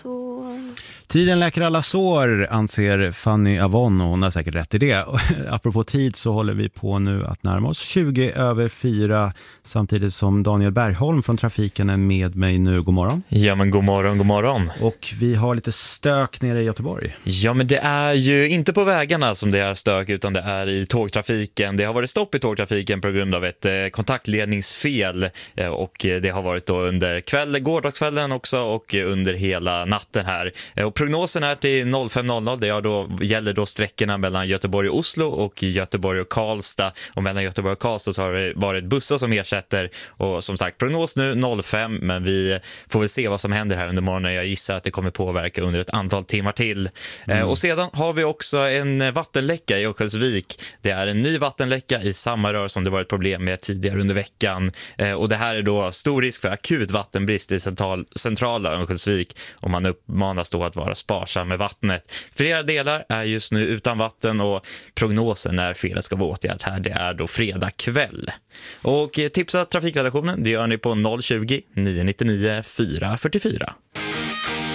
Tiden läker alla sår, anser Fanny Avon, och hon har säkert rätt i det. Apropå tid så håller vi på nu att närma oss 4:20, samtidigt som Daniel Bergholm från Trafiken är med mig nu. God morgon. Ja, men god morgon, god morgon. Och vi har lite stök nere i Göteborg. Ja, men det är ju inte på vägarna som det är stök, utan det är i tågtrafiken. Det har varit stopp i tågtrafiken på grund av ett kontaktledningsfel, och det har varit då under gårdagskvällen också och under hela natten här. Och prognosen är till 05:00. Det gäller då sträckorna mellan Göteborg och Oslo och Göteborg och Karlstad. Och mellan Göteborg och Karlstad så har det varit bussar som ersätter. Och som sagt, prognos nu 05, men vi får väl se vad som händer här under morgonen. Jag gissar att det kommer påverka under ett antal timmar till. Och sedan har vi också en vattenläcka i Örnsköldsvik. Det är en ny vattenläcka i samma rör som det var ett problem med tidigare under veckan. Och det här är då stor risk för akut vattenbrist i centrala Örnsköldsvik, och man uppmanas då att vara sparsam med vattnet. Flera delar är just nu utan vatten, och prognosen när felet ska vara åtgärdat här, det är då fredag kväll. Och tipsa trafikredaktionen, det gör ni på 020 999 444.